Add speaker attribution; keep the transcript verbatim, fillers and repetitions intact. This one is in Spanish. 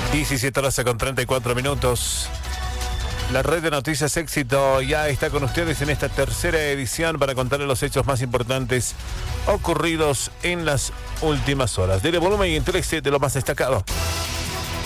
Speaker 1: diecisiete horas con treinta y cuatro minutos. La red de noticias Éxito ya está con ustedes en esta tercera edición para contarles los hechos más importantes ocurridos en las últimas horas. Dele volumen y entérese de lo más destacado.